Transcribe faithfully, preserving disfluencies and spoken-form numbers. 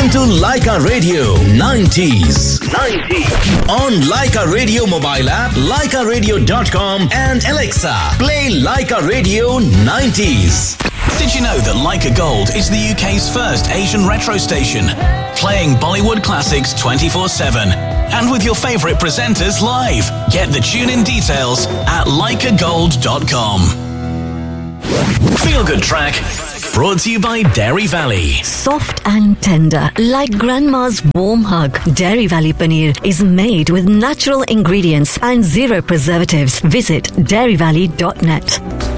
Listen to Leica Radio nineties. nineties. On Leica Radio mobile app, leica radio dot com and Alexa, play Leica Radio nineties. Did you know that Leica Gold is the U K's first Asian retro station? Playing Bollywood classics twenty-four seven. And with your favourite presenters live. Get the tune-in details at leica gold dot com. Feel Good Track, brought to you by Dairy Valley. Soft and tender, like grandma's warm hug. Dairy Valley Paneer is made with natural ingredients and zero preservatives. Visit dairy valley dot net.